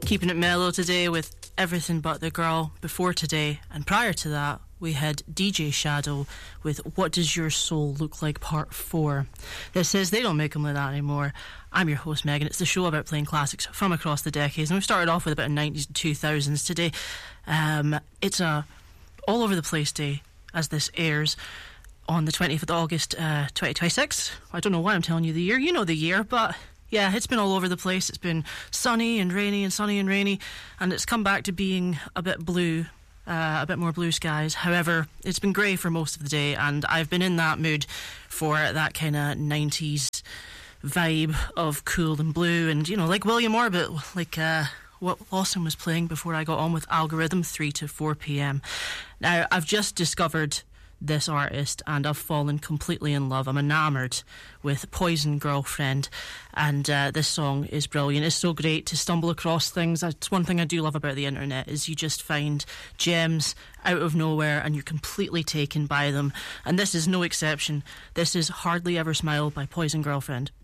Keeping it mellow today with Everything But the Girl. Before today and prior to that, we had DJ Shadow with What Does Your Soul Look Like Part 4. This says they don't make them like that anymore. I'm your host, Megan. It's the show about playing classics from across the decades, and we've started off with about 90s and 2000s today. It's a all over the place day as this airs on the 20th of August 2026. I don't know why I'm telling you the year. You know the year, but yeah, it's been all over the place. It's been sunny and rainy and sunny and rainy, and it's come back to being a bit blue, a bit more blue skies. However, it's been grey for most of the day, and I've been in that mood for that kind of 90s vibe of cool and blue, and, you know, like William Orbit, like what Lawson was playing before I got on with Algorithm, 3 to 4 p.m. Now, I've just discovered this artist and I've fallen completely in love. I'm enamoured with Poison Girlfriend, and this song is brilliant. It's so great to stumble across things. That's one thing I do love about the internet, is you just find gems out of nowhere and you're completely taken by them, and this is no exception. This is Hardly Ever Smile by Poison Girlfriend.